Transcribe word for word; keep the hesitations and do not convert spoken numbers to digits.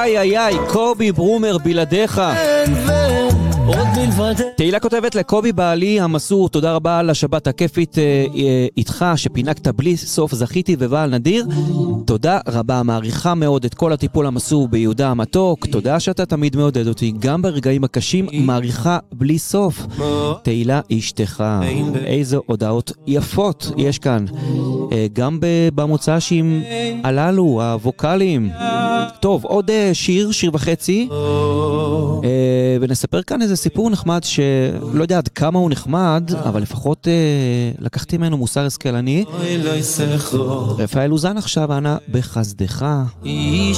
איי איי איי, קובי ברומר בלעדיך. תהילה כותבת לקובי בעלי המסור, תודה רבה על השבת הכיפית איתך שפינקת בלי סוף, זכיתי ובעל נדיר. תודה רבה, מעריכה מאוד את כל הטיפול המסור ביהודה המתוק. תודה שאתה תמיד מעודד אותי גם ברגעים הקשים, מעריכה בלי סוף. תהילה אשתך, איזה הודעות יפות יש כאן, גם במוצאים הללו הווקליים. טוב, עוד שיר, שיר וחצי, ונספר כאן איזה סיפור נחמד שלא יודע עד כמה הוא נחמד, אבל לפחות לקחתי ממנו מוסר השכלני. רפאל אוזן עכשיו, אנא בחסדך.